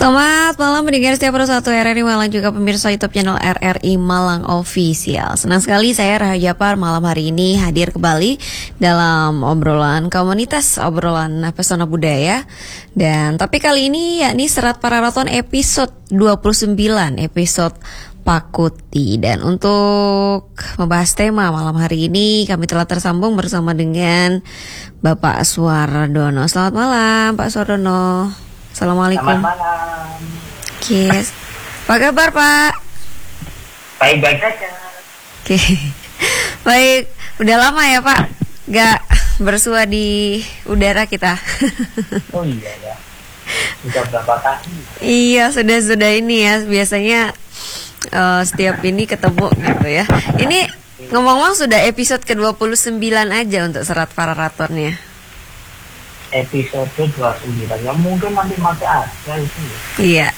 Selamat malam pendengar setiap satu RRI Malang, juga pemirsa YouTube channel RRI Malang Official. Senang sekali saya Rahayu Japar malam hari ini hadir kembali dalam obrolan komunitas, obrolan pesona budaya. Dan topik kali ini yakni Serat Para Raton episode 29, episode Pakuti. Dan untuk membahas tema malam hari ini kami telah tersambung bersama dengan Bapak Suwardono. Selamat malam Pak Suwardono. Assalamualaikum. Selamat malam. Yes. Apa kabar Pak? Baik-baik saja. Oke. Baik, udah lama ya Pak gak bersua di udara kita. Oh iya ya. Sudah berapa kali? Iya, sudah ini ya. Biasanya setiap ini ketemu gitu ya. Ini ngomong-ngomong sudah episode ke-29 aja untuk Serat Para Ratonnya. Episode 29 ya, mungkin nanti masih ada itu. Iya.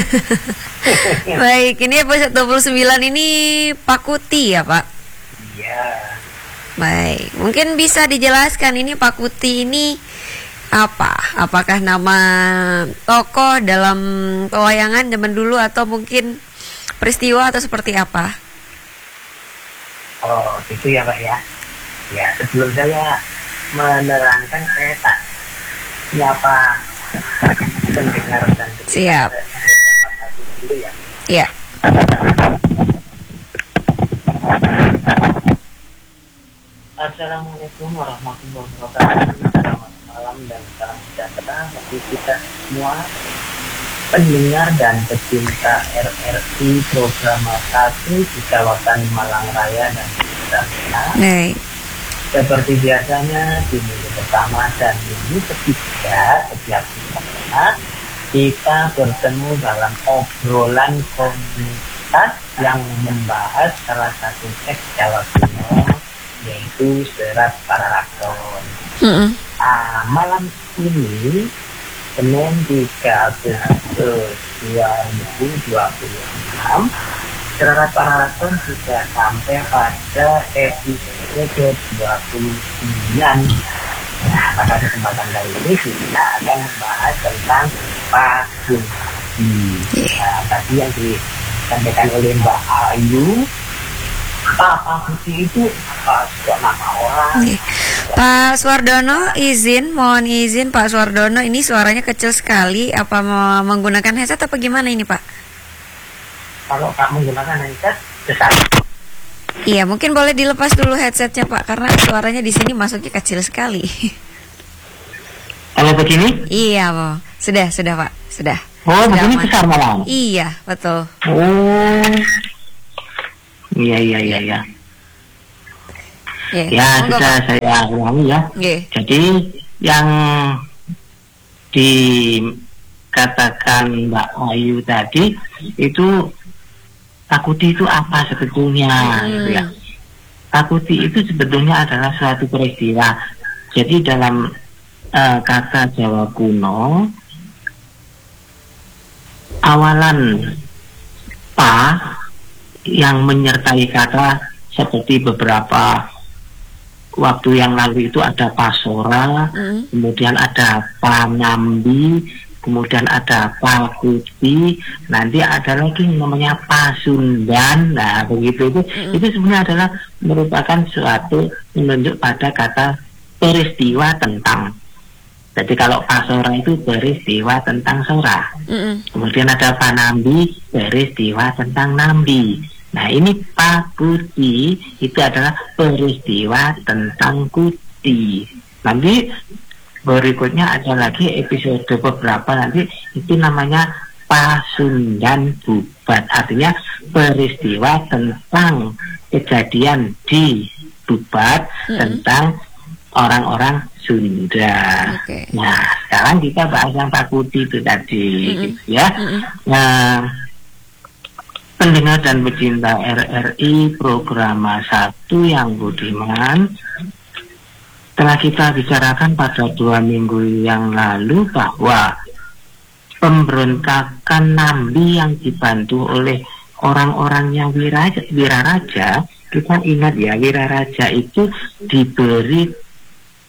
Baik, ini episode 29 ini Pakuti ya Pak? Iya. Baik, mungkin bisa dijelaskan ini Pakuti ini apa? Apakah nama tokoh dalam pewayangan zaman dulu atau mungkin peristiwa atau seperti apa? Oh gitu ya Pak ya. Ya, sebelum saya menerangkan, saya tak siapa pendengar dan Siap. dulu ya. Iya. Assalamualaikum warahmatullahi wabarakatuh. Selamat malam dan salam sejahtera bagi kita semua pendengar dan pecinta RRI program 1 di kawasan Malang Raya dan sekitarnya. Baik. Seperti biasanya di minggu pertama dan minggu ketiga setiap minggu kita bertemu dalam obrolan komunitas yang membahas salah satu teks Jawa kuno, yaitu Serat Para Raton. Malam ini Senin 3 Agustus 2026, Serat Para Raton sudah sampai pada episode ke-29. Nah, pada kesempatan kali ini kita akan membahas tentang Pakuti. Nah, tadi yang disampaikan oleh Mbak Ayu, Pakuti itu juga nama orang. Pak Suwardono, mohon izin Pak Suwardono, ini suaranya kecil sekali. Apa mau menggunakan headset apa gimana ini Pak? Kalau Pak menggunakan headset besar. Iya, mungkin boleh dilepas dulu headsetnya Pak, karena suaranya di sini masuknya kecil sekali. Kalau begini? Iya, Pak. Sudah Pak, sudah. Oh, sudah begini aman. besar malah. Iya, betul. Oh, iya. Ya, monggo, sudah Pak. saya ulangi ya. Oke. Jadi yang dikatakan Mbak Ayu tadi itu Pakuti itu apa sebetulnya, gitu ya. Pakuti itu sebetulnya adalah suatu peristiwa. Jadi dalam kata Jawa kuno, awalan pa yang menyertai kata seperti beberapa waktu yang lalu itu ada pasora, kemudian ada panambi, kemudian ada Pakuti, nanti ada lagi namanya Pasundan. Nah begitu itu sebenarnya adalah merupakan suatu menunjuk pada kata peristiwa tentang. Jadi kalau pasora itu peristiwa tentang sora, kemudian ada panambi, peristiwa tentang nambi. Nah ini Pakuti itu adalah peristiwa tentang kuti. Nanti berikutnya ada lagi episode beberapa nanti itu namanya Pasundan Bubat, artinya peristiwa tentang kejadian di Bubat tentang orang-orang Sunda. Okay. Nah sekarang kita bahas yang Pakuti itu tadi, gitu ya. Nah pendengar dan pecinta RRI program 1 yang budiman, telah kita bicarakan pada 2 minggu yang lalu bahwa pemberontakan Nambi yang dibantu oleh orang-orang yang wiraraja, kita ingat ya, wiraraja itu diberi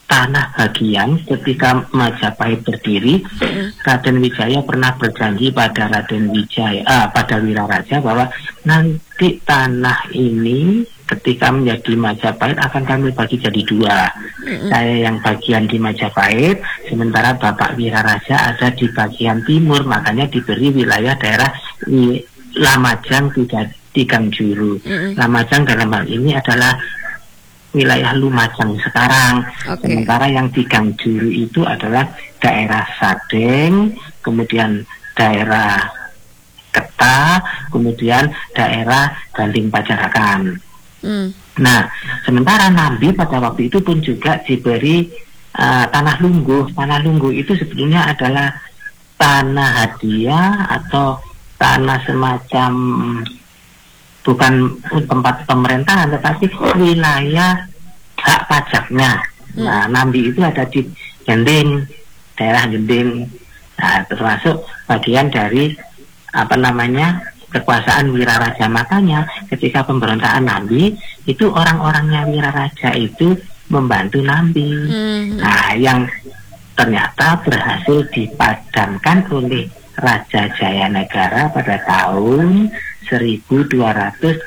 tanah bagian ketika Majapahit berdiri, Raden Wijaya pernah berjanji pada pada Wiraraja bahwa nanti tanah ini ketika menjadi Majapahit akan kami bagi jadi dua. Saya yang bagian di Majapahit, sementara Bapak Wiraraja ada di bagian timur, makanya diberi wilayah daerah Lamajang Tigang Juru. Lamajang dalam hal ini adalah wilayah Lumajang sekarang. Sementara yang Tigang Juru itu adalah daerah Sadeng, kemudian daerah Keta, kemudian daerah Ganding Pajarakan. Nah, sementara Nambi pada waktu itu pun juga diberi tanah lungguh. Tanah lungguh itu sebetulnya adalah tanah hadiah atau tanah semacam bukan tempat pemerintahan, tetapi wilayah hak pajaknya. Nah, Nambi itu ada di Gending, daerah Gending. Nah, termasuk bagian dari kekuasaan Wiraraja. Makanya ketika pemberontakan Nambi itu orang-orangnya Wiraraja itu membantu Nambi. Nah, yang ternyata berhasil dipadamkan oleh Raja Jayanegara pada tahun 1238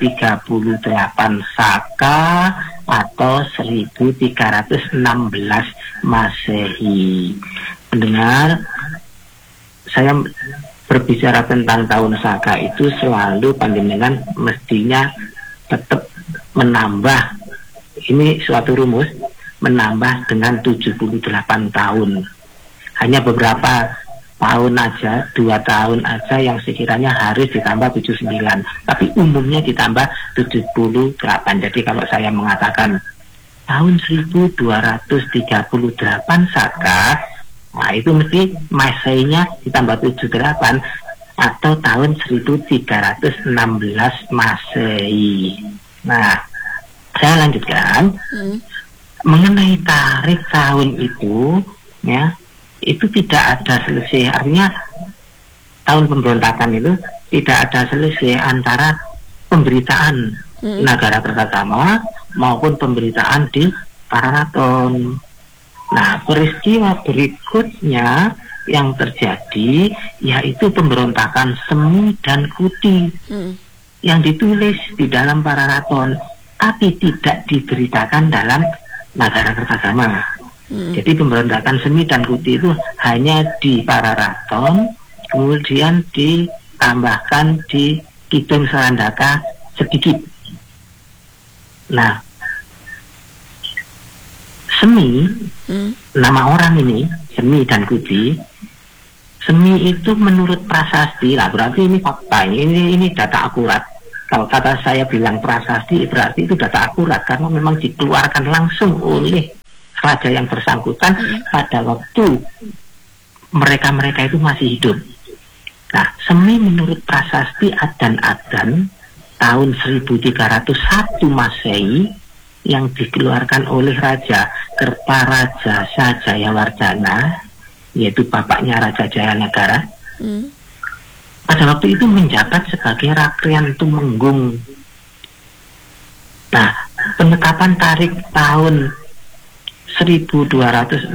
Saka atau 1316 Masehi. Mendengar, saya berbicara tentang tahun Saka itu selalu panjenengan mestinya tetap menambah, ini suatu rumus, menambah dengan 78 tahun. Hanya beberapa tahun aja, 2 tahun aja yang sekiranya harus ditambah 79, tapi umumnya ditambah 78. Jadi kalau saya mengatakan tahun 1238 Saka, nah itu mesti Maseinya ditambah 78 atau tahun 1316 Masehi. Nah, saya lanjutkan. Mengenai tarikh tahun itu, ya, itu tidak ada selisih. Artinya tahun pemberontakan itu tidak ada selisih antara pemberitaan Nagara Kertagama maupun pemberitaan di Pararaton. Nah, peristiwa berikutnya yang terjadi yaitu pemberontakan Semi dan Kuti yang ditulis di dalam Pararaton tapi tidak diberitakan dalam Nagara Kertagama. Jadi pemberontakan Semi dan Kuti itu hanya di Pararaton, kemudian ditambahkan di Kidung Serandaka sedikit. Nah, Semi, nama orang ini, Semi dan Kuti. Semi itu menurut prasasti, lah berarti ini fakta, ini data akurat. Kalau kata saya bilang prasasti, berarti itu data akurat karena memang dikeluarkan langsung oleh raja yang bersangkutan pada waktu mereka-mereka itu masih hidup. Nah, Semi menurut prasasti Adan-Adan tahun 1301 Masehi yang dikeluarkan oleh Raja Kertarajasa Jayawardhana, yaitu bapaknya Raja Jayanegara. Pada waktu itu menjabat sebagai Rakrian Tumenggung. Nah, penetapan tarikh tahun 1241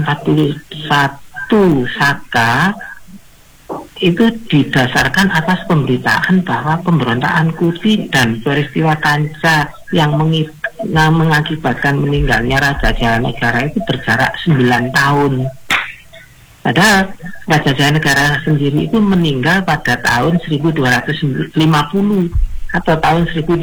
Saka itu didasarkan atas pemberitaan bahwa pemberontakan Kuti dan peristiwa Kanca yang mengakibatkan meninggalnya Raja Jayanegara itu berjarak 9 tahun. Padahal Raja Jayanegara sendiri itu meninggal pada tahun 1250 atau tahun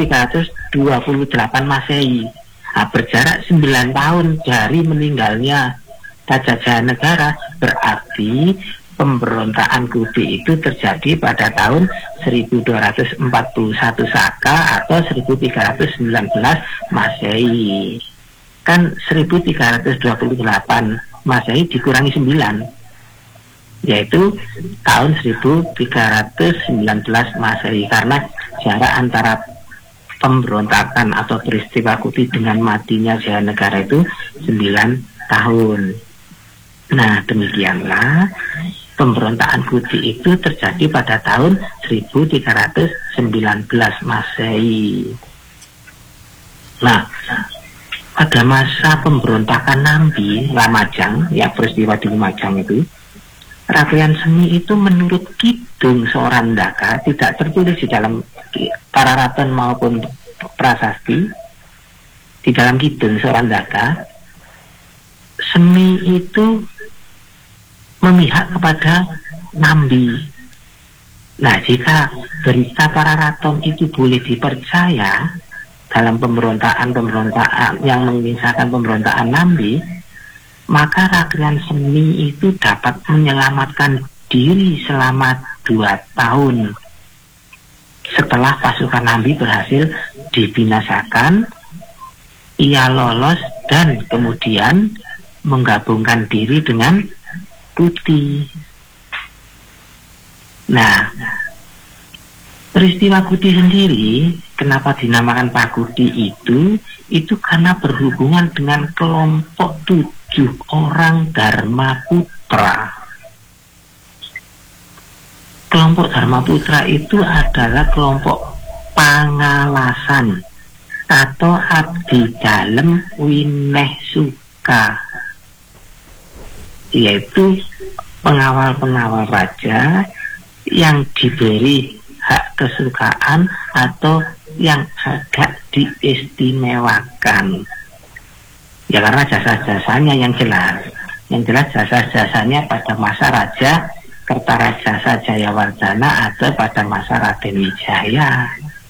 1328 Masehi. Nah, berjarak 9 tahun dari meninggalnya Raja Jayanegara, berarti pemberontakan Kuti itu terjadi pada tahun 1241 Saka atau 1319 Masehi. Kan 1328 Masehi dikurangi 9, yaitu tahun 1319 Masehi, karena jarak antara pemberontakan atau peristiwa Kuti dengan matinya Jayanegara itu 9 tahun. Nah, demikianlah pemberontakan Kuti itu terjadi pada tahun 1319 Masehi. Nah, pada masa pemberontakan Nambi Lamajang, ya peristiwa di Lumajang itu, Rakryan Semi itu menurut Kidung Sorandaka, tidak tertulis di dalam Pararaton maupun prasasti, di dalam Kidung Sorandaka, Semi itu memihak kepada Nambi. Nah, jika berita Pararaton itu boleh dipercaya dalam pemberontakan yang menyisakan pemberontakan Nambi, maka Rakryan Semi itu dapat menyelamatkan diri selama 2 tahun setelah pasukan Nambi berhasil dibinasakan. Ia lolos dan kemudian menggabungkan diri dengan Kuti. Nah, peristiwa Kuti sendiri, kenapa dinamakan Pakuti itu karena berhubungan dengan kelompok 7 orang Dharma Putra. Kelompok Dharma Putra itu adalah kelompok pangalasan atau abdi dalem wineh suka, yaitu pengawal-pengawal raja yang diberi hak kesukaan atau yang agak diistimewakan. Ya karena jasa-jasanya yang jelas jasa-jasanya pada masa Raja Kertarajasa Jayawardhana atau pada masa Raden Wijaya.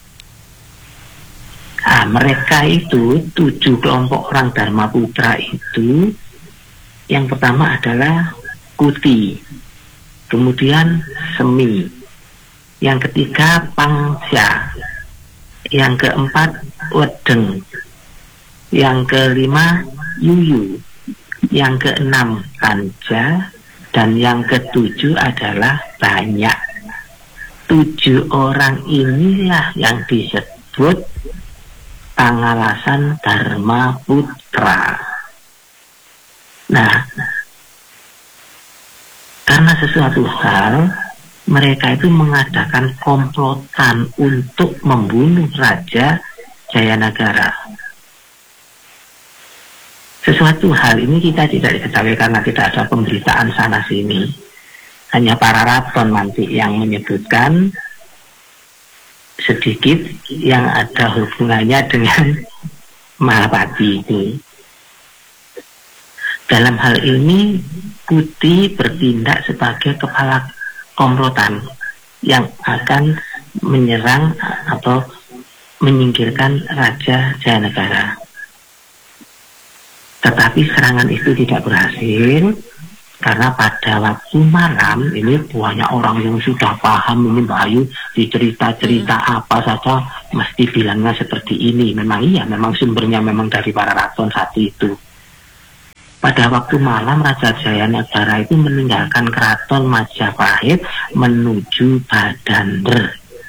Nah, mereka itu 7 kelompok orang Dharma Putra itu, yang pertama adalah Kuti, kemudian Semi, yang ketiga Pangsya, yang keempat Wedeng, yang kelima Yuyu, yang keenam Kanja, dan yang ketujuh adalah Banyak. 7 orang inilah yang disebut pangalasan Dharma Putra. Nah, karena sesuatu hal mereka itu mengadakan komplotan untuk membunuh Raja Jayanagara. Sesuatu hal ini kita tidak diketahui karena tidak ada pemberitaan sana sini. Hanya Pararaton nanti yang menyebutkan sedikit yang ada hubungannya dengan Mahapati itu. Dalam hal ini Kuti bertindak sebagai kepala komplotan yang akan menyerang atau menyingkirkan Raja Jayanagara. Tetapi serangan itu tidak berhasil karena pada waktu malam ini banyak orang yang sudah paham ini Bayu di cerita-cerita apa saja mesti bilangnya seperti ini. Memang iya, memang sumbernya memang dari Pararaton satu itu. Pada waktu malam Raja Jayanagara itu meninggalkan keraton Majapahit menuju Badander,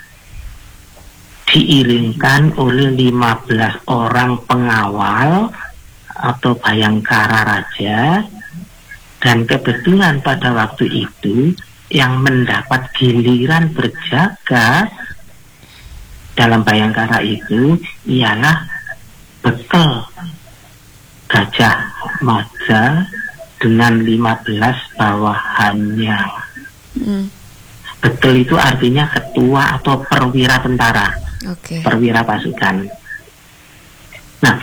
diiringkan oleh 15 orang pengawal atau Bayangkara Raja, dan kebetulan pada waktu itu yang mendapat giliran berjaga dalam Bayangkara itu ialah Bekel Gajah Mada dengan 15 bawahannya. Bekel itu artinya ketua atau perwira tentara, perwira pasukan. Nah,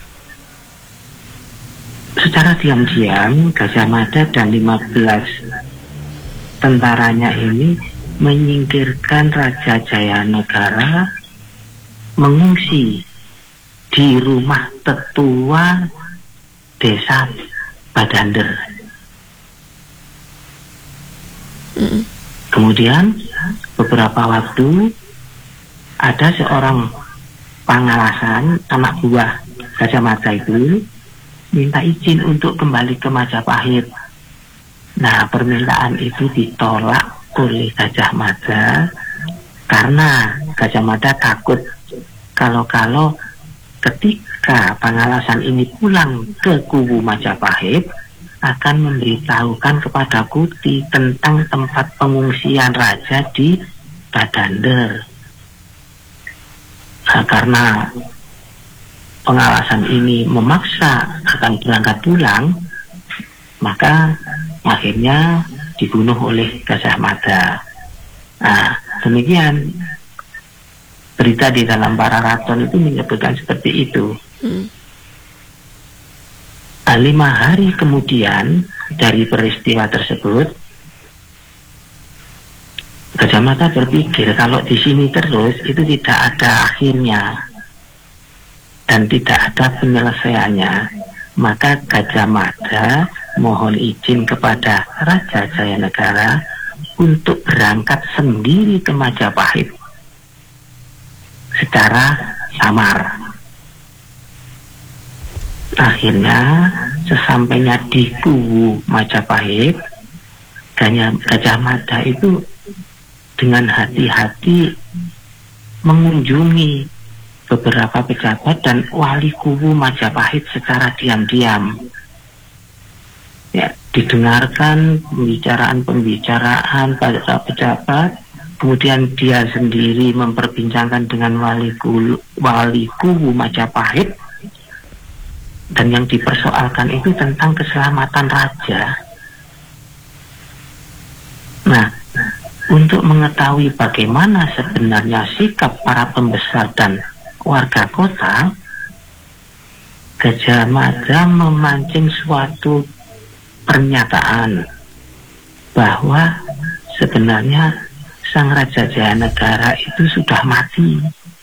secara diam-diam Gajah Mada dan 15 tentaranya ini menyingkirkan Raja Jayanagara, mengungsi di rumah tetua desa Badander. Kemudian beberapa waktu ada seorang pangalasan anak buah Gajah Mada itu minta izin untuk kembali ke Majapahit. Nah, permintaan itu ditolak oleh Gajah Mada karena Gajah Mada takut kalau ketika pangalasan ini pulang ke kubu Majapahit akan memberitahukan kepada Kuti tentang tempat pengungsian raja di Badander. Nah, karena pengawasan ini memaksa akan berangkat pulang, maka akhirnya dibunuh oleh Gajah Mada. Nah, demikian berita di dalam Para Raton itu menyebutkan seperti itu. 5 hari kemudian dari peristiwa tersebut, Gajah Mada berpikir kalau di sini terus itu tidak ada akhirnya dan tidak ada penyelesaiannya. Maka Gajah Mada mohon izin kepada Raja Jayanegara untuk berangkat sendiri ke Majapahit secara samar. Akhirnya sesampainya di Kuwu Majapahit, Gajah Mada itu dengan hati-hati mengunjungi beberapa pejabat dan wali Kuwu Majapahit secara diam-diam. Ya, didengarkan pembicaraan pada pejabat, kemudian dia sendiri memperbincangkan dengan wali Kuwu Majapahit, dan yang dipersoalkan itu tentang keselamatan raja. Nah, untuk mengetahui bagaimana sebenarnya sikap para pembesar dan warga kota, Gajah Mada memancing suatu pernyataan bahwa sebenarnya Sang Raja Jayanegara itu sudah mati,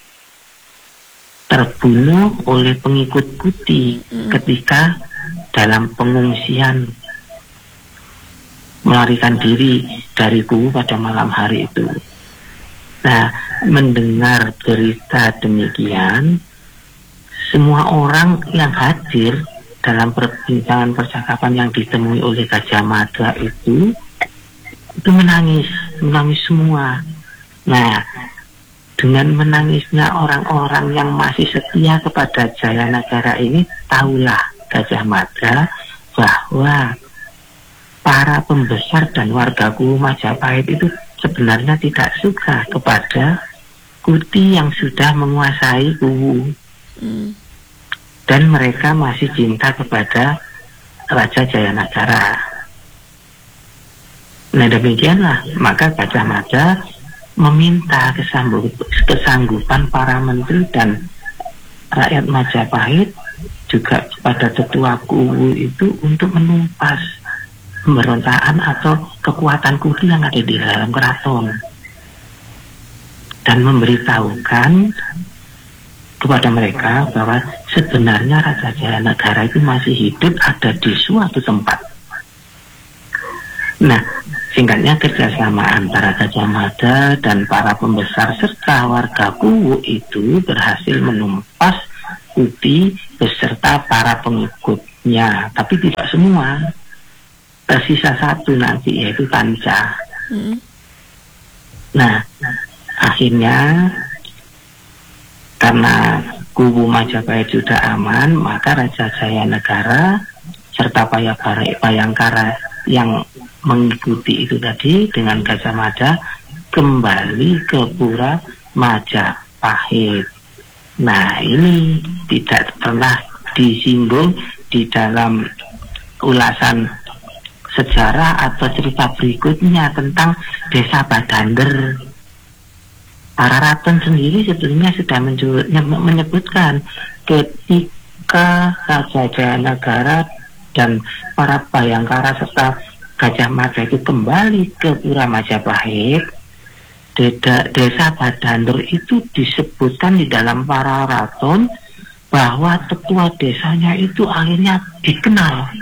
terbunuh oleh pengikut Kuti ketika dalam pengungsian melarikan diri dari Kuwu pada malam hari itu. Nah, mendengar berita demikian, semua orang yang hadir dalam perbincangan percakapan yang ditemui oleh Gajah Mada itu menangis semua. Nah, dengan menangisnya orang-orang yang masih setia kepada Jayanegara ini, tahulah Gajah Mada bahwa para pembesar dan warga Kuwu Majapahit itu sebenarnya tidak suka kepada Kuti yang sudah menguasai Kuwu. Dan mereka masih cinta kepada Raja Jayanegara. Nah, demikianlah maka Gajah Mada meminta kesanggupan para menteri dan rakyat Majapahit juga pada tetua Kuwu itu untuk menumpas pemberontakan atau kekuatan Kuti yang ada di dalam keraton, dan memberitahukan kepada mereka bahwa sebenarnya Raja Jayanegara itu masih hidup, ada di suatu tempat. Nah, singkatnya kerjasama antara Gajah Mada dan para pembesar serta warga Kuwu itu berhasil menumpas Kuti beserta para pengikutnya, tapi tidak semua. Tersisa satu nanti, yaitu Kanca. Nah, akhirnya karena Kuwu Majapahit sudah aman, maka Raja Jayanegara serta Bayangkara yang mengikuti itu tadi dengan Gajah Mada kembali ke Pura Majapahit. Nah, ini tidak pernah disinggung di dalam ulasan sejarah atau cerita berikutnya tentang Desa Badander. Para Raton sendiri sebelumnya sudah menyebutkan ketika Raja Jayanegara dan para Bayangkara serta Gajah Mada itu kembali ke Pura Majapahit, Desa Badander itu disebutkan di dalam Para Raton bahwa tetua desanya itu akhirnya dikenal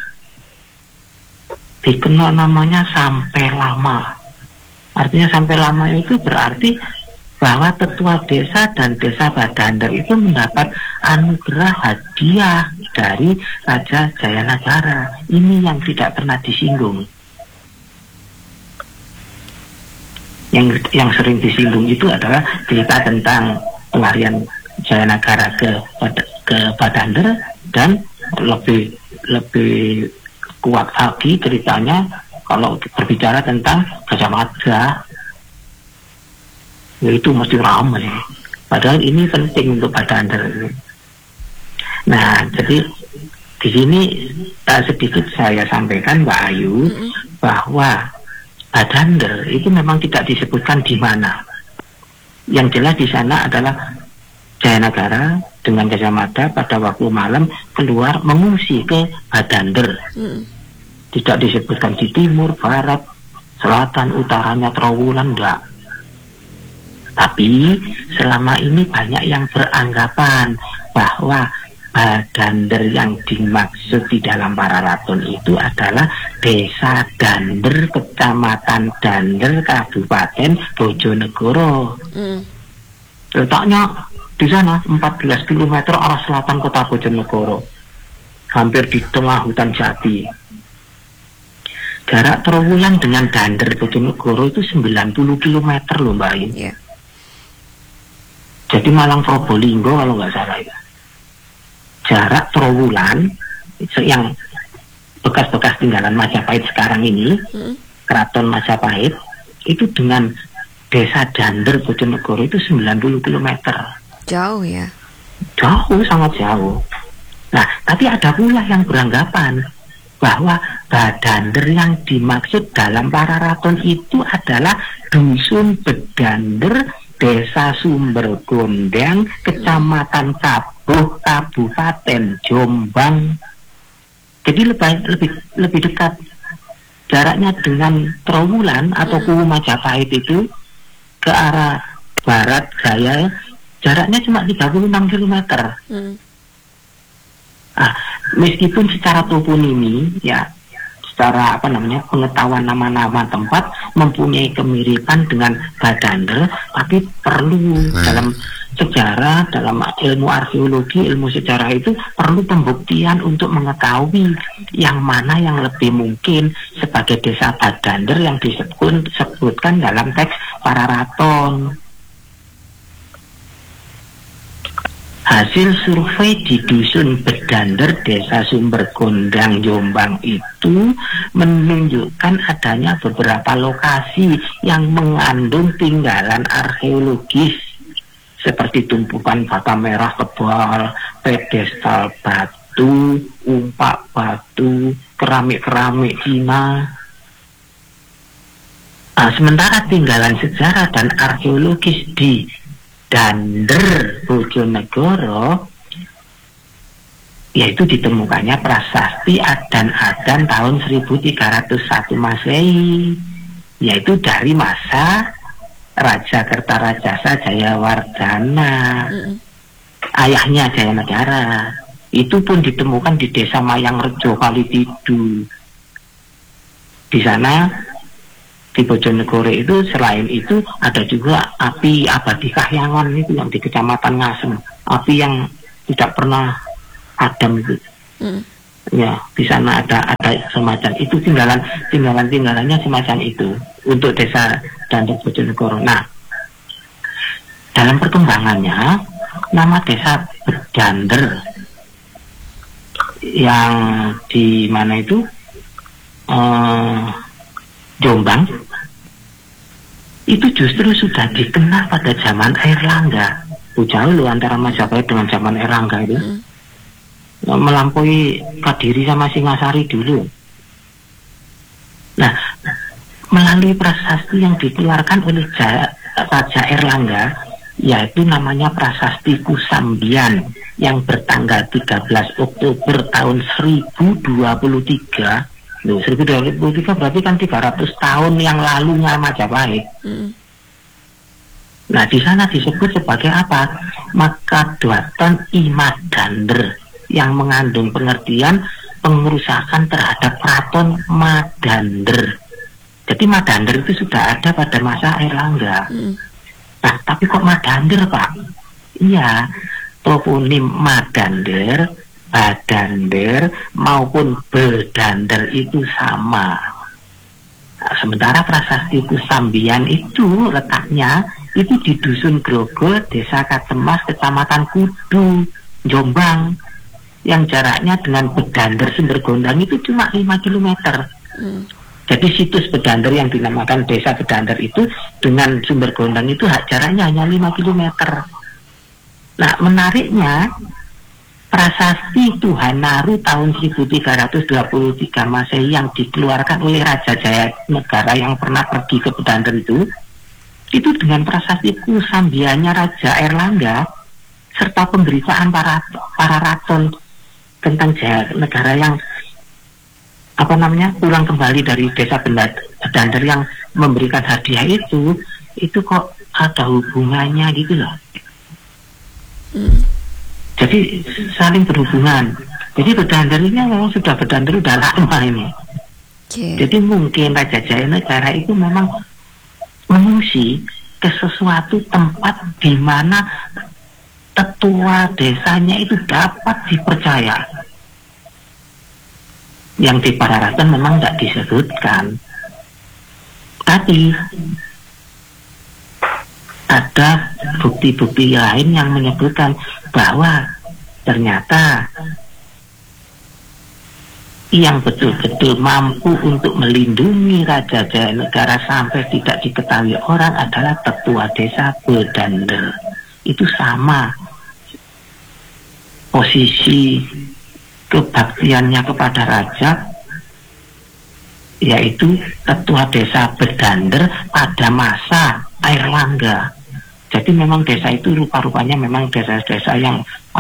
namanya Sampai Lama. Artinya Sampai Lama itu berarti bahwa tetua desa dan Desa Badander itu mendapat anugerah hadiah dari Raja Jayanegara. Ini yang tidak pernah disinggung. Yang sering disinggung itu adalah cerita tentang pelarian Jayanegara ke Badander, dan lebih kuat lagi ceritanya kalau berbicara tentang Gajah Mada, itu mesti ramai. Padahal ini penting untuk Badander. Nah, jadi di sini sedikit saya sampaikan Mbak Ayu bahwa Badander itu memang tidak disebutkan di mana. Yang jelas di sana adalah Jayanagara dengan Gajah Mada pada waktu malam keluar mengungsi ke Badander. Tidak disebutkan di timur, barat, selatan, utaranya, Trowulan, enggak. Tapi selama ini banyak yang beranggapan bahwa Badander yang dimaksud di dalam Pararaton itu adalah Desa Dander, Kecamatan Dander, Kabupaten Bojonegoro. Letaknya di sana 14 km arah selatan kota Bojonegoro, hampir di tengah hutan jati. Jarak Trowulan dengan Dander Bojonegoro itu 90 km loh Mbak Ayu. Yeah. Jadi Malang Probolinggo kalau nggak salah ya. Jarak Trowulan yang bekas-bekas tinggalan Majapahit sekarang ini, Keraton Majapahit, itu dengan Desa Dander Bojonegoro itu 90 km. Jauh ya? Jauh, sangat jauh. Nah, tapi ada pula yang beranggapan bahwa Badander yang dimaksud dalam Pararaton itu adalah Dusun Bedander, Desa Sumber Gondang, Kecamatan Kabuh, Kabupaten Jombang. Jadi lebih dekat jaraknya dengan Trowulan atau Kuwu Majapahit itu ke arah barat gaya, jaraknya cuma 36 km. Meskipun secara toponimi ya, secara pengetahuan nama-nama tempat mempunyai kemiripan dengan Badander, tapi perlu dalam sejarah, dalam ilmu arkeologi, ilmu sejarah itu perlu pembuktian untuk mengetahui yang mana yang lebih mungkin sebagai Desa Badander yang disebutkan dalam teks Pararaton. Hasil survei di Dusun Bedander, Desa Sumber Gondang, Jombang itu menunjukkan adanya beberapa lokasi yang mengandung tinggalan arkeologis seperti tumpukan bata merah tebal, pedestal batu, umpak batu, keramik-keramik Cina. Sementara tinggalan sejarah dan arkeologis di Dander Bojonegoro yaitu ditemukannya prasasti Adan-Adan tahun 1301 Masehi, yaitu dari masa Raja Kertarajasa Jayawardhana, ayahnya Jayanagara. Itu pun ditemukan di Desa Mayangrejo Kalitidu. Di sana di Bojonegoro itu selain itu ada juga api abadi Kahyangan itu yang di Kecamatan Ngasem, api yang tidak pernah padam itu. Ya, di sana ada semacam itu, tinggalannya semacam itu untuk Desa Dander Bojonegoro. Nah, dalam perkembangannya nama Desa Bedander yang di mana itu Jombang itu justru sudah dikenal pada zaman Airlangga. Jauh loh antara Majapahit dengan zaman Airlangga itu. Melampaui Kadiri sama Singasari dulu. Nah, melalui prasasti yang dikeluarkan oleh Raja Airlangga, yaitu namanya Prasasti Kusambian yang bertanggal 13 Oktober tahun 1023. 1023 berarti kan 300 tahun yang lalunya Majapahit. Nah, di sana disebut sebagai apa? Makadwatan Imadander, yang mengandung pengertian pengerusakan terhadap keraton Madander. Jadi Madander itu sudah ada pada masa Airlangga. Nah, tapi kok Madander, Pak? Iya, toponim Madander, Badander maupun Bedander itu sama. Nah, sementara prasasti Kusambian itu letaknya itu di Dusun Grogol, Desa Katemas, Kecamatan Kudu, Jombang, yang jaraknya dengan Bedander Sumber Gondang itu cuma 5 km. Jadi situs Bedander yang dinamakan Desa Bedander itu dengan Sumber Gondang itu jaraknya hanya 5 km. Nah, menariknya prasasti Tuhan Naru tahun 1323 Masehi yang dikeluarkan oleh Raja Jaya Negara yang pernah pergi ke Bedander itu dengan prasasti Kusambianya Raja Erlangga serta pemberitaan para raton tentang Jaya Negara yang pulang kembali dari desa Bedander yang memberikan hadiah itu kok ada hubungannya gitu loh. Jadi saling berhubungan. Jadi Bedander ini memang sudah Bedander udah lama ini. Jadi mungkin Raja Jaya Negara itu memang mengungsi ke sesuatu tempat di mana tetua desanya itu dapat dipercaya. Yang di Pararaton memang tidak disebutkan. Tapi ada bukti-bukti lain yang menyebutkan bahwa ternyata yang betul-betul mampu untuk melindungi Raja Jaya Negara sampai tidak diketahui orang adalah tetua desa Bedander. Itu sama posisi kebaktiannya kepada raja, yaitu tetua desa Bedander pada masa Airlangga. Jadi memang desa itu rupa-rupanya memang desa-desa yang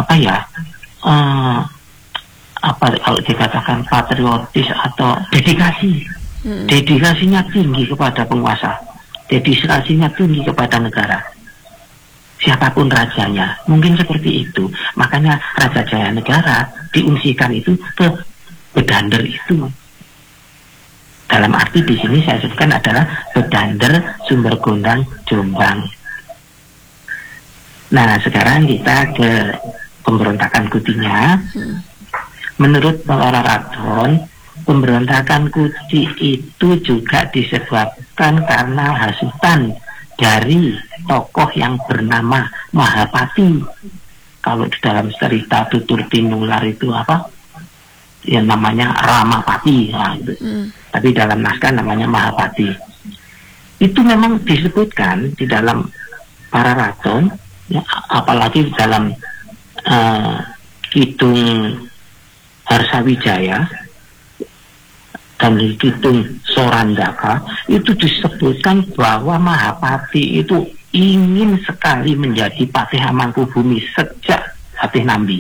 kalau dikatakan patriotis atau dedikasinya tinggi kepada penguasa, dedikasinya tinggi kepada negara, siapapun rajanya, mungkin seperti itu. Makanya Raja Jaya Negara diungsikan itu ke Bedander itu. Dalam arti di sini saya sebutkan adalah Bedander, Sumbergondang, Jombang. Nah, sekarang kita ke pemberontakan Kutinya. Menurut para raton, pemberontakan Kuti itu juga disebabkan karena hasutan dari tokoh yang bernama Mahapati. Kalau di dalam cerita Tutur Tinular itu yang namanya Ramapati. Nah, itu. Tapi dalam naskah namanya Mahapati. Itu memang disebutkan di dalam para raton, ya, apalagi dalam Kidung Harsawijaya dan di Kidung Sorandaka itu disebutkan bahwa Mahapati itu ingin sekali menjadi Patih Hamangkubumi sejak Patih Nambi.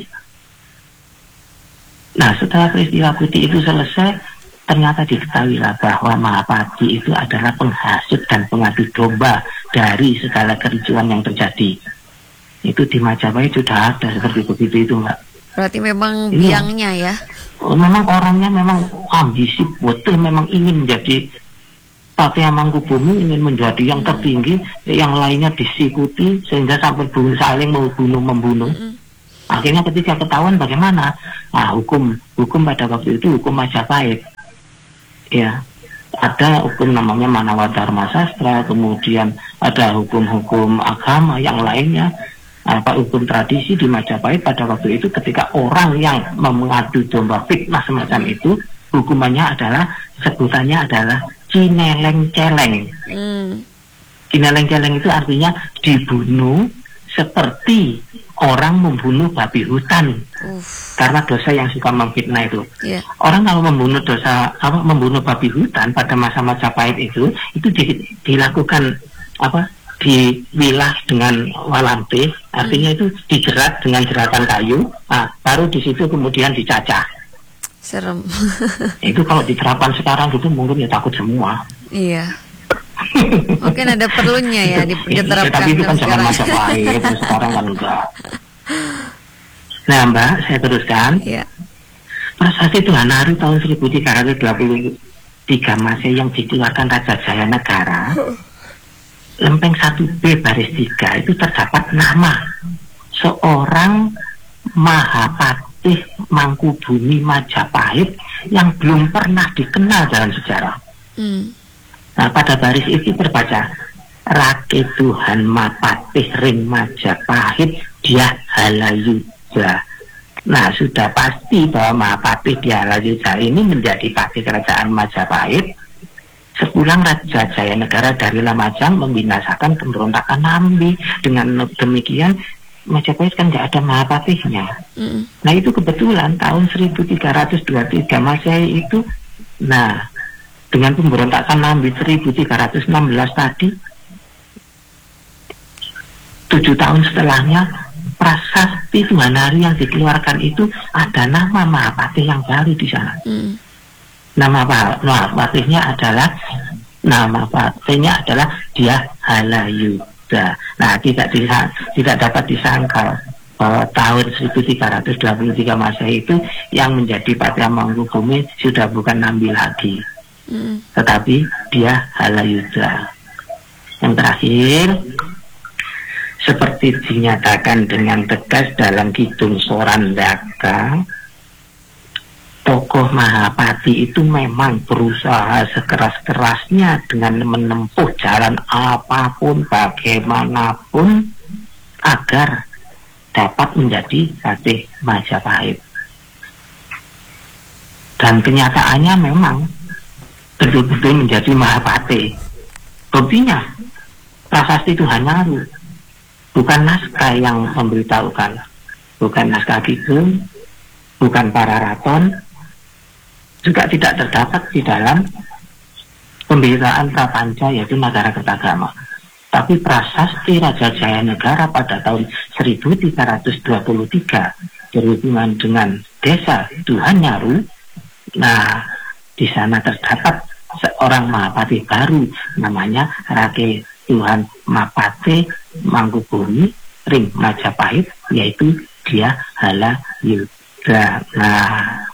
Nah, setelah peristiwa Kuti itu selesai, ternyata diketahuilah bahwa Mahapati itu adalah penghasut dan pengadu domba dari segala kericuan yang terjadi. Itu di Majapahit sudah ada seperti begitu itu, Mbak. Berarti memang biangnya ya? Memang orangnya memang ambisi betul, memang ingin menjadi Patih Hamangkubumi, ingin menjadi yang tertinggi, yang lainnya disikuti sehingga sampai saling membunuh. Akhirnya ketika ketahuan bagaimana? Nah, hukum pada waktu itu hukum Majapahit. Ya, ada hukum namanya Manawadharma Sastra, kemudian ada hukum-hukum agama yang lainnya. Hukum tradisi di Majapahit pada waktu itu ketika orang yang mengadu domba fitnah semacam itu, hukumannya adalah, sebutannya adalah cineleng-celeng. Cineleng-celeng itu artinya dibunuh seperti orang membunuh babi hutan. Karena dosa yang suka memfitnah itu. Orang kalau membunuh babi hutan pada masa Majapahit itu dilakukan diwilah dengan walampe, artinya itu dijerat dengan jeratan kayu. Nah, baru di situ kemudian dicacah. Serem. Itu kalau diterapkan sekarang gitu mungkin ya takut semua. Iya. Mungkin ada perlunya ya diterapkan. Tapi itu kan zaman Majapahit, sekarang kan enggak. Nah, Mbak, saya teruskan. Iya. Prasasti Tuhan Naru tahun 1323 Masehi yang dikeluarkan Raja Jaya Negara, lempeng 1B baris 3 itu terdapat nama seorang Mahapatih Mangkubumi Majapahit yang belum pernah dikenal dalam sejarah. Nah, pada baris itu terbaca Rake Tuhan Mapatih Ring Majapahit Dia Halayudha. Nah, sudah pasti bahwa Mahapatih Dia Halayudha ini menjadi patih kerajaan Majapahit sepulang Raja Jaya Negara dari Lumajang membinasakan pemberontakan Nambi. Dengan demikian Majapahit kan nggak ada Mahapatihnya. Nah itu kebetulan tahun 1323 Masehi itu, nah dengan pemberontakan Nambit 1316 tadi, 7 tahun setelahnya prasasti Tuhanari yang dikeluarkan itu ada nama Mahapatih yang baru di sana. Nama Mahapatihnya adalah dia Halayudha. Nah tidak dapat disangkal bahwa tahun 1323 Masehi itu yang menjadi Patih Mangkubumi sudah bukan Nambi lagi, tetapi dia Halayudha. Yang terakhir, seperti dinyatakan dengan tegas dalam Kidung Sorandaka, tokoh Mahapati itu memang berusaha sekeras-kerasnya dengan menempuh jalan apapun, bagaimanapun, agar dapat menjadi Patih Majapahit. Dan kenyataannya memang betul-betul menjadi Mahapati. Buktinya, prasasti Tuhanyaru, bukan naskah yang memberitahukan, bukan naskah Kidung, bukan Pararaton, juga tidak terdapat di dalam pemberitaan Prapanca yaitu Nagara Kertagama. Tapi prasasti Raja Jayanegara pada tahun 1323 berhubungan dengan desa Tuhanyaru. Nah, di sana terdapat seorang Mahapati baru namanya Rake Tuhan Mapate Mangkubumi Ring Majapahit, yaitu dia Halayudha. Nah,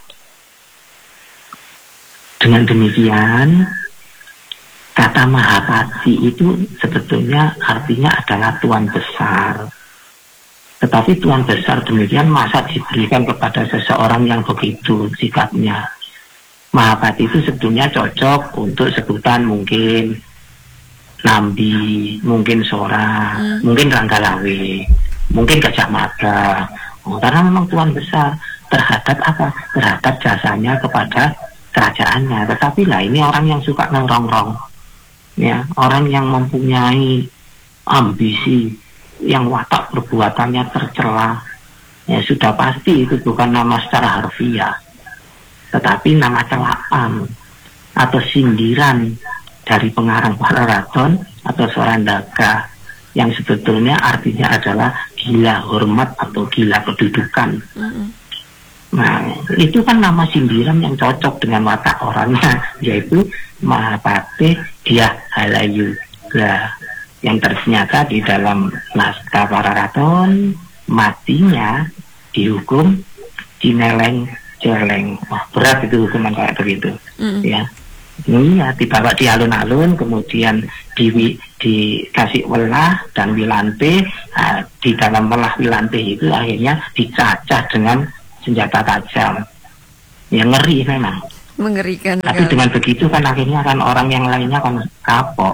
dengan demikian kata Mahapati itu sebetulnya artinya adalah Tuan Besar. Tetapi Tuan Besar demikian masa diberikan kepada seseorang yang begitu sikapnya. Mahapati itu sebetulnya cocok untuk sebutan mungkin Nambi, mungkin Sora, mungkin Ranggalawe, mungkin Gajah Mada. Karena memang Tuan Besar terhadap apa? Terhadap jasanya kepada kerajaannya. Tetapi lah ini orang yang suka nongkrong, ya, orang yang mempunyai ambisi, yang watak perbuatannya tercela, ya sudah pasti itu bukan nama secara harfiah, tetapi nama celaan atau sindiran dari pengarang Pararaton atau Sorandaka yang sebetulnya artinya adalah gila hormat atau gila kedudukan. Nah, itu kan nama sindiran yang cocok dengan watak orangnya, yaitu Mahapati dia Halayudha, yang ternyata di dalam naskah Pararaton matinya dihukum Cineleng Celeng. Wah, berat itu hukuman kayak begitu. Ya. Iya, dibawa di alun-alun, kemudian dikasih welah dan wilante. Nah, di dalam welah wilante itu akhirnya dicacah dengan senjata tajam. Ya, ngeri memang. Mengerikan. Tapi dengan begitu kan akhirnya kan orang yang lainnya kan kapok.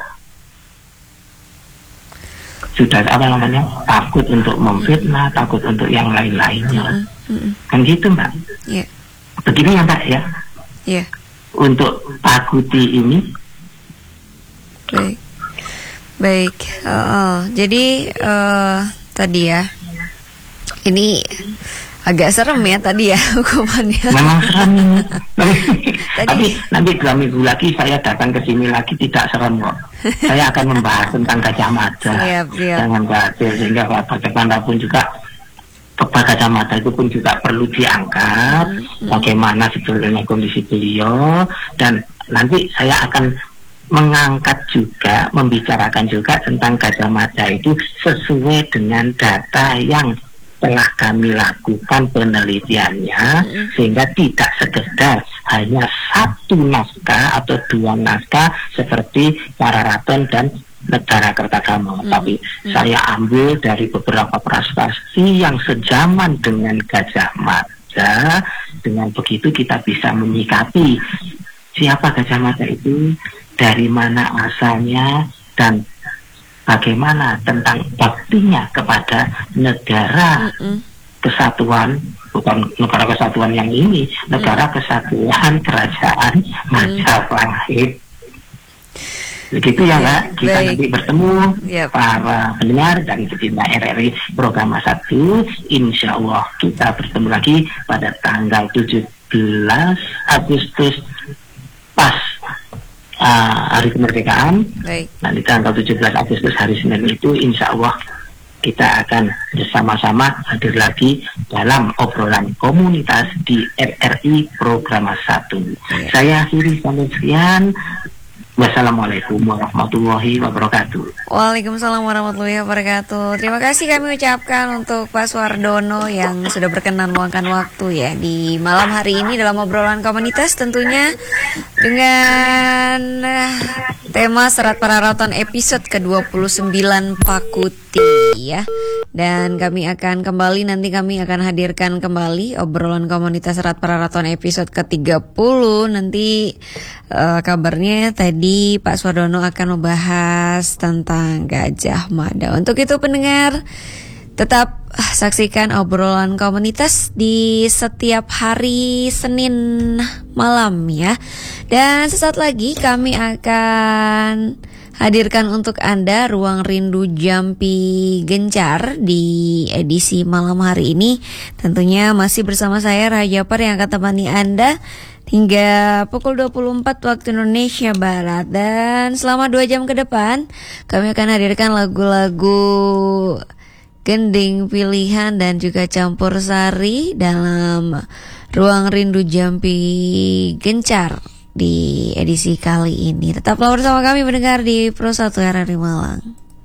Sudah takut untuk memfitnah, takut untuk yang lain-lainnya. Kan gitu, Mbak. Yeah. Begini ya, Mbak ya. Yeah. Untuk Pakuti ini. Baik. Jadi tadi ya, ini agak serem ya tadi ya hukumannya. Memang serem. Tapi nanti 2 minggu lagi saya datang ke sini lagi tidak serem kok. Saya akan membahas tentang Gajah Mada. Jangan khawatir, sehingga bagaimanapun juga Gajah Mada itu pun juga perlu diangkat, bagaimana sebetulnya kondisi beliau, dan nanti saya akan mengangkat juga, membicarakan juga tentang Gajah Mada itu sesuai dengan data yang telah kami lakukan penelitiannya, sehingga tidak sekedar hanya 1 naskah atau 2 naskah seperti Pararaton dan Negara Kertagama, tapi saya ambil dari beberapa prasasti yang sejaman dengan Gajah Mada. Dengan begitu kita bisa menyikapi siapa Gajah Mada itu, dari mana asalnya, dan bagaimana tentang baktinya kepada negara kesatuan, bukan negara kesatuan yang ini, negara kesatuan kerajaan Majapahit. Begitu ya Mbak, kita baik. nanti bertemu Yep. para pendengar dari Pecinta RRI Program 1. Insya Allah kita bertemu lagi pada tanggal 17 Agustus pas hari kemerdekaan. Baik. Nanti tanggal 17 Agustus hari Senin itu insya Allah kita akan bersama-sama hadir lagi dalam obrolan komunitas di RRI Program 1. Saya akhiri sampai sekian. Wassalamualaikum warahmatullahi wabarakatuh. Waalaikumsalam warahmatullahi wabarakatuh. Terima kasih kami ucapkan untuk Pak Suardono yang sudah berkenan meluangkan waktu ya di malam hari ini dalam obrolan komunitas, tentunya dengan tema Serat Pararaton episode ke-29 Pakuti ya. Dan kami akan kembali, nanti kami akan hadirkan kembali obrolan komunitas Serat Pararaton episode ke-30. Nanti kabarnya tadi Pak Suardono akan membahas tentang Gajah Mada. Untuk itu pendengar, tetap saksikan obrolan komunitas di setiap hari Senin malam ya. Dan sesaat lagi kami akan hadirkan untuk Anda Ruang Rindu Jampi Gencar di edisi malam hari ini. Tentunya masih bersama saya Rahayu Japar yang akan temani Anda hingga pukul 24 waktu Indonesia Barat. Dan selama 2 jam ke depan kami akan hadirkan lagu-lagu gending pilihan dan juga campur sari dalam Ruang Rindu Jampi Gencar di edisi kali ini. Tetaplah bersama kami mendengar di Pro 1 RRI Malang.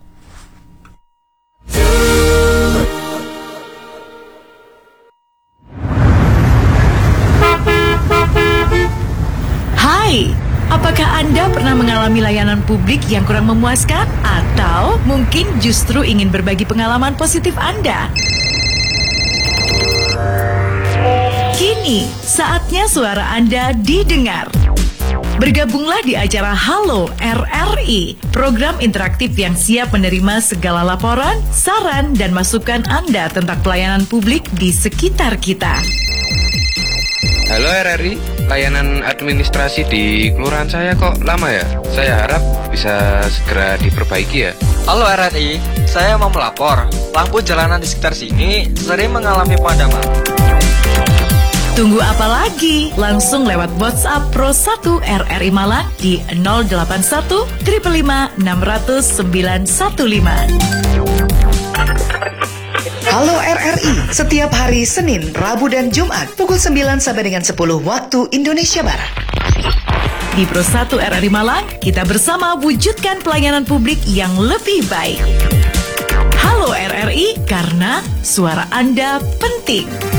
Hai, apakah Anda pernah mengalami layanan publik yang kurang memuaskan? Atau mungkin justru ingin berbagi pengalaman positif Anda? Kini, saatnya suara Anda didengar. Bergabunglah di acara Halo RRI, program interaktif yang siap menerima segala laporan, saran, dan masukan Anda tentang pelayanan publik di sekitar kita. Halo RRI, layanan administrasi di kelurahan saya kok lama ya? Saya harap bisa segera diperbaiki ya. Halo RRI, saya mau melapor. Lampu jalanan di sekitar sini sering mengalami pemadaman. Tunggu apa lagi? Langsung lewat WhatsApp Pro 1 RRI Malang di 081 555 600 915. Halo RRI, setiap hari Senin, Rabu, dan Jumat pukul 9 sampai dengan 10 waktu Indonesia Barat. Di Pro 1 RRI Malang, kita bersama wujudkan pelayanan publik yang lebih baik. Halo RRI, karena suara Anda penting.